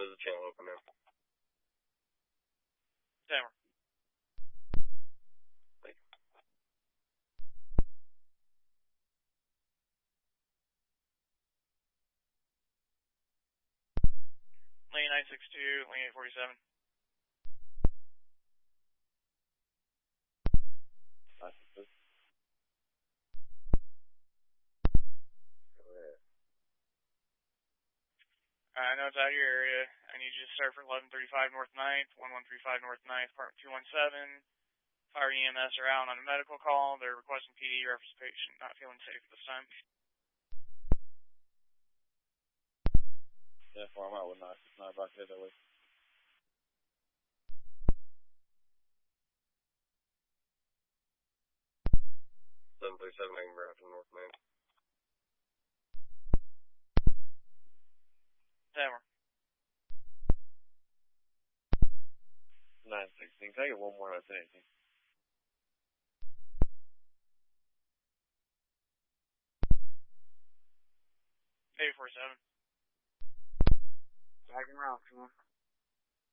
There's a channel open now. Timer. Thank you. Lane 962, lane 847. Licenses. Go ahead. I know it's out of your area. I need you to start from 1135 North 9th, 1135 North 9th, Apartment 217. Fire EMS are out on a medical call. They're requesting PD reference patient not feeling safe at this time. Yeah, farm out with 969 back here that way. Seven 37 Edinburgh from North Main. Timer. 916. Can I get one more 918? Eight 47. Dragon Rock, man.